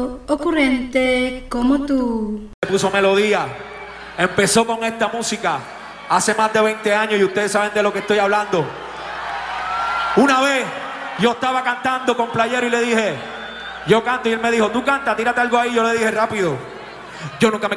loco, ocurrente como tú. Le puso melodía. Empezó con esta música hace más de 20 años y ustedes saben de lo que estoy hablando. Una vez yo estaba cantando con Playero y le dije, yo canto, y él me dijo, tú canta, tírate algo ahí. Yo le dije rápido, yo nunca me